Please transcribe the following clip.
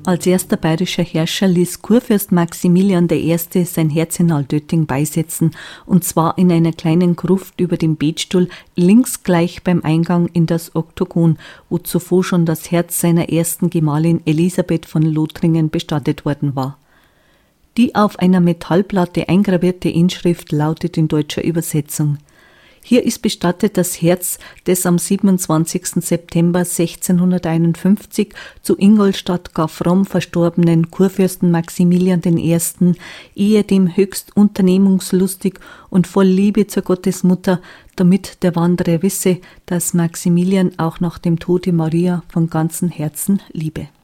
Als erster bayerischer Herrscher ließ Kurfürst Maximilian I. sein Herz in Altötting beisetzen, und zwar in einer kleinen Gruft über dem Betstuhl, links gleich beim Eingang in das Oktogon, wo zuvor schon das Herz seiner ersten Gemahlin Elisabeth von Lothringen bestattet worden war. Die auf einer Metallplatte eingravierte Inschrift lautet in deutscher Übersetzung: Hier ist bestattet das Herz des am 27. September 1651 zu Ingolstadt gar fromm verstorbenen Kurfürsten Maximilian I., ehedem höchst unternehmungslustig und voll Liebe zur Gottesmutter, damit der Wanderer wisse, dass Maximilian auch nach dem Tode Maria von ganzem Herzen liebe.